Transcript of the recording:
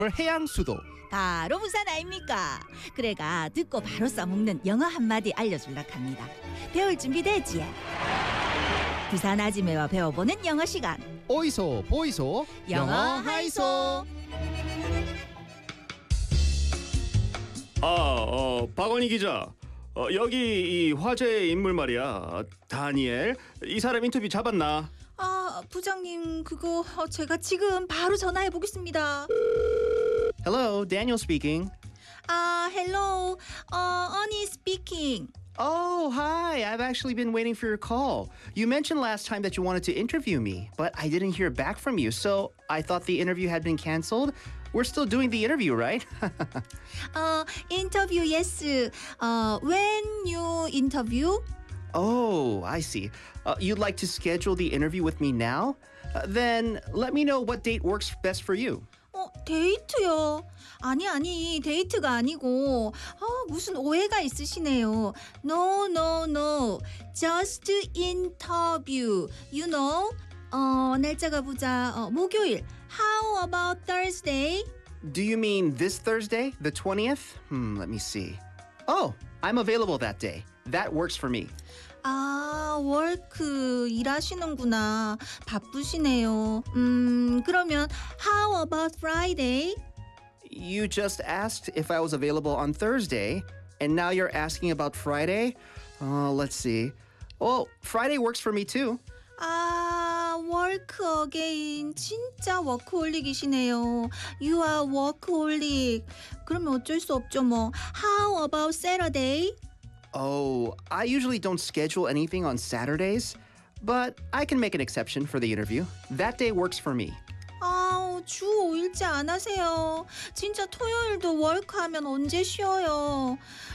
해양 수도. 바로 부산 아닙니까? 그래가 듣고 바로 써먹는 영어 한마디 알려줄라 합니다. 배울 준비 됐지? 부산 아지매와 배워보는 영어 시간. 오이소 보이소 영어 하이소. 박원희 기자. 여기 이 화제의 인물 말이야. 다니엘. 이 사람 인터뷰 잡았나? 부장님 그거 제가 지금 바로 전화해 보겠습니다. Hello, Daniel speaking. hello. Ani speaking. Oh, hi. I've actually been waiting for your call. You mentioned last time that you wanted to interview me, but I didn't hear back from you, so I thought the interview had been canceled. We're still doing the interview, right? Interview yes. When you interview? Oh, I see. You'd like to schedule the interview with me now? Then let me know what date works best for you. 데이트요. 아니 데이트가 아니고 무슨 오해가 있으시네요. No. Just interview. You know? 날짜가 보자. 목요일. How about Thursday? Do you mean this Thursday, the 20th? Let me see. Oh, I'm available that day. That works for me. work 일하시는구나. 바쁘시네요. 그러면 how about Friday? You just asked if I was available on Thursday, and now you're asking about Friday? Let's see. Oh, Friday works for me too. work again. 진짜 워크홀릭이시네요. You are workaholic. 그러면 어쩔 수 없죠 뭐. How about Saturday? Oh, I usually don't schedule anything on Saturdays, but I can make an exception for the interview. That day works for me. 주 5일째 안 하세요. 진짜 토요일도 워크하면 언제 쉬어요.